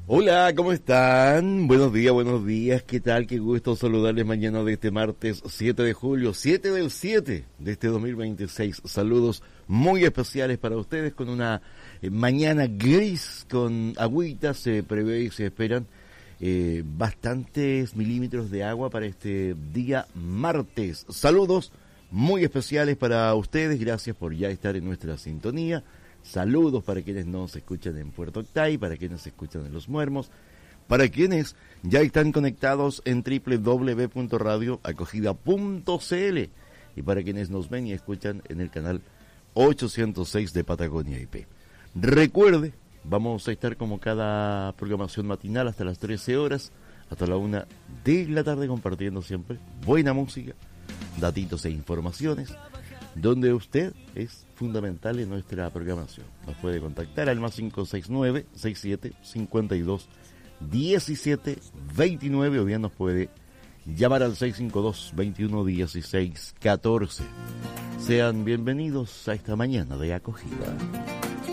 Hola, ¿cómo están? Buenos días, ¿qué tal? Qué gusto saludarles mañana de este martes 7 de julio, 7 del 7 de este 2026. Saludos muy especiales para ustedes con una mañana gris, con agüitas, se prevé y se esperan bastantes milímetros de agua para este día martes. Saludos muy especiales para ustedes, gracias por ya estar en nuestra sintonía. Saludos para quienes nos escuchan en Puerto Octay, para quienes nos escuchan en Los Muermos, para quienes ya están conectados en www.radioacogida.cl y para quienes nos ven y escuchan en el canal 806 de Patagonia IP. Recuerde, vamos a estar como cada programación matinal hasta las 13 horas, hasta la 1 de la tarde, compartiendo siempre buena música, datitos e informaciones, donde usted es fundamental en nuestra programación. Nos puede contactar al más 569-67-52-17-29 o bien nos puede llamar al 652-21-16-14. Sean bienvenidos a esta mañana de acogida.